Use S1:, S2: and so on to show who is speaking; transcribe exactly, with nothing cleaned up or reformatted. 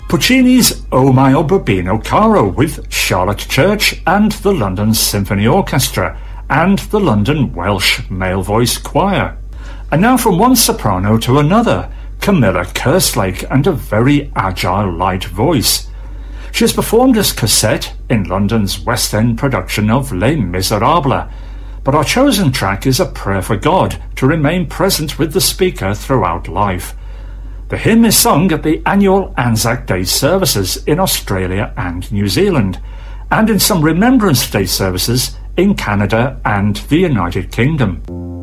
S1: Puccini's O Mio Bambino Caro with Charlotte Church and the London Symphony Orchestra and the London Welsh Male Voice Choir. And now from one soprano to another, Camilla Kerslake and a very agile light voice. She has performed as Cosette in London's West End production of Les Miserables, but our chosen track is a prayer for God to remain present with the speaker throughout life. The hymn is sung at the annual Anzac Day services in Australia and New Zealand, and in some Remembrance Day services in Canada and the United Kingdom.